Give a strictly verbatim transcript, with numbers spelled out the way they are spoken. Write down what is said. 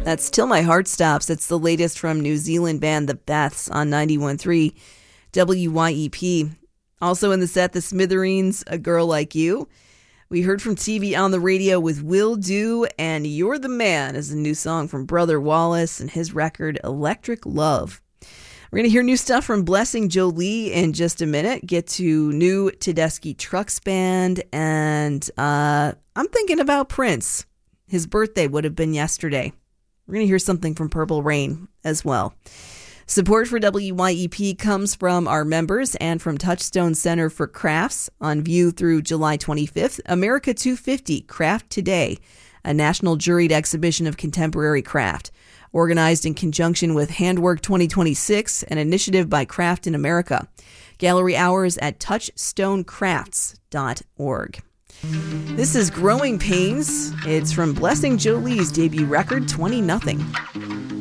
That's Till My Heart Stops. It's the latest from New Zealand band The Beths on ninety-one point three W Y E P. Also in the set, The Smithereens, A Girl Like You. We heard from T V on the Radio with Will Do, and You're the Man is a new song from Brother Wallace and his record Electric Love. We're going to hear new stuff from Blessing Jolie in just a minute. Get to new Tedeschi Trucks Band, and uh, I'm thinking about Prince. His birthday would have been yesterday. We're going to hear something from Purple Rain as well. Support for W Y E P comes from our members and from Touchstone Center for Crafts, on view through July twenty-fifth. America two fifty, Craft Today, a national juried exhibition of contemporary craft, organized in conjunction with Handwork twenty twenty-six, an initiative by Craft in America. Gallery hours at touchstone crafts dot org. This is Growing Pains. It's from Blessing Jolie's debut record, twenty nothing.